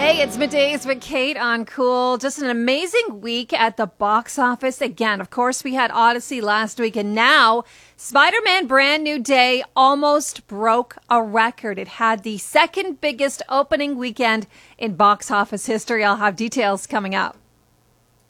Hey, it's Middays with Kate on Cool. Just an amazing week at the box office. Again, of course, we had Odyssey last week, and now Spider-Man Brand New Day almost broke a record. It had the second biggest opening weekend in box office history. I'll have details coming up.